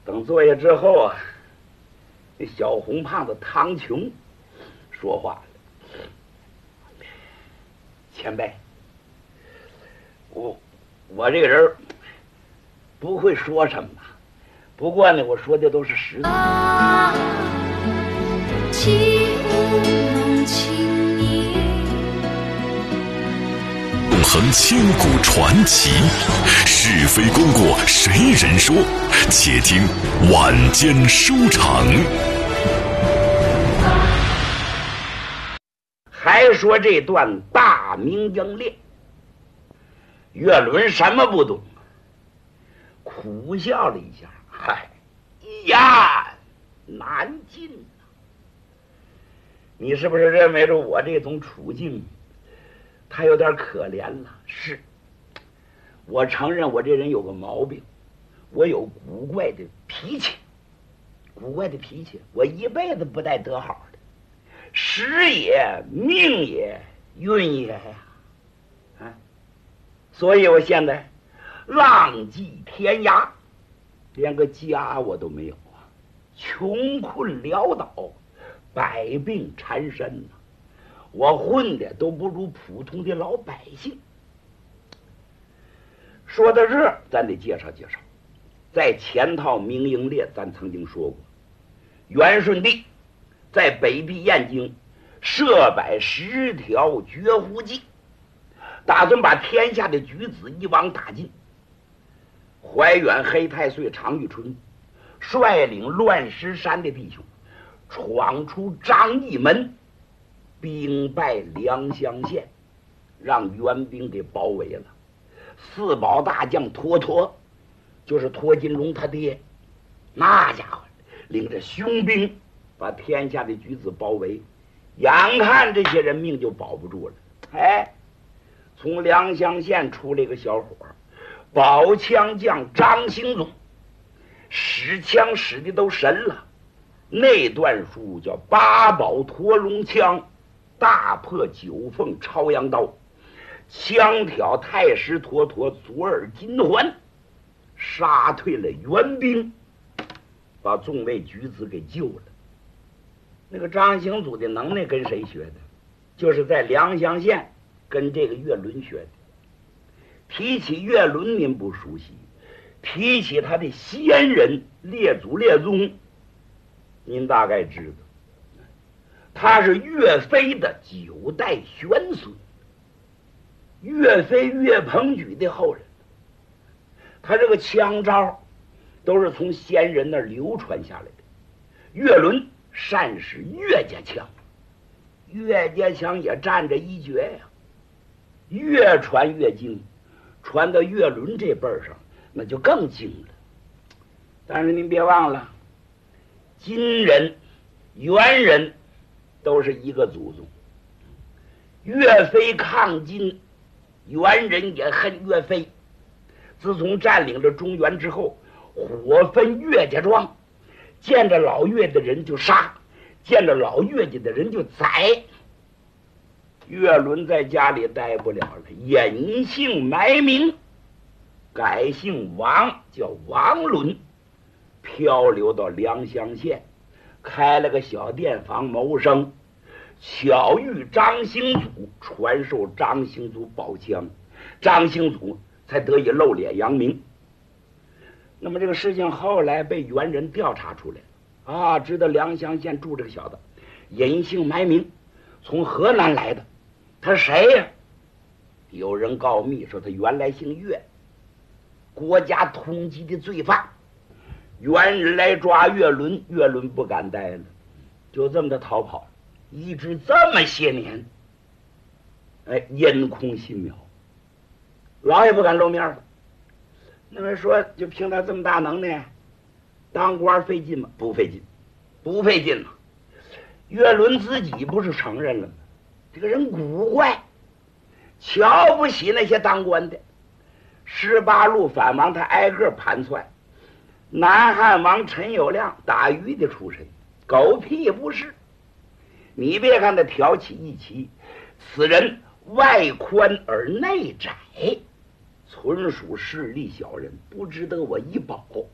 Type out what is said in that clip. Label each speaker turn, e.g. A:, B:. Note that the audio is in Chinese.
A: 等坐下之后啊，那小红胖子唐琼说话了：“前辈，我这个人不会说什么，不过呢，我说的都是实在。
B: 永恒千古传奇，是非功过谁人说？且听晚间书场。
A: 还说这段大明英烈，岳伦什么不懂，苦笑了一下，嗨，一言难尽啊！你是不是认为着我这种处境，他有点可怜了？是，我承认我这人有个毛病，我有古怪的脾气，我一辈子不带得好的，时也命也运也呀，所以我现在浪迹天涯，连个家我都没有啊，穷困潦倒，百病缠身呐，我混的都不如普通的老百姓。说到这儿，咱得介绍介绍，在前套明英烈咱曾经说过，元顺帝在北壁燕京设摆10条绝户计，打算把天下的举子一网打尽。怀远黑太岁常遇春率领乱石山的弟兄闯出张义门，兵败良乡县，让援兵给包围了。四保大将托托，就是托金龙他爹，那家伙领着雄兵把天下的举子包围，眼看这些人命就保不住了。从良乡县出来个小伙，宝枪将张兴祖，使枪使的都神了。那段书叫八宝驼龙枪，大破九凤朝阳刀，枪挑太师妥妥左耳金环，杀退了援兵，把众位举子给救了。那个张兴祖的能耐跟谁学的？就是在良乡县跟这个岳伦学的。提起岳伦您不熟悉，提起他的先人列祖列宗您大概知道，他是岳飞的9代玄孙，岳飞岳鹏举的后人。他这个枪招都是从先人那儿流传下来的。岳伦善使岳家枪，岳家枪也占着一绝呀，越传越精，传到岳伦这辈儿上那就更精了。但是您别忘了，金人元人都是一个祖宗，岳飞抗金，元人也恨岳飞。自从占领了中原之后，火焚岳家庄，见着老岳的人就杀，见着老岳家的人就宰。岳伦在家里待不了了，隐姓埋名，改姓王，叫王伦，漂流到良乡县，开了个小店房谋生。巧遇张兴祖，传授张兴祖宝枪，张兴祖才得以露脸扬名。那么这个事情后来被元人调查出来啊，知道良乡县住这个小子，隐姓埋名，从河南来的。他谁呀？有人告密说他原来姓岳，国家通缉的罪犯。元人来抓岳伦，岳伦不敢待了，就这么的逃跑了，一直这么些年，阴空信渺，老也不敢露面了。那么说，就凭他这么大能耐，当官费劲吗？不费劲，不费劲嘛。岳伦自己不是承认了吗？这个人古怪，瞧不起那些当官的。18路反王他挨个盘算。南汉王陈友谅打鱼的出身，狗屁不是。你别看他挑起一旗，此人外宽而内窄，纯属势利小人，不值得我一保。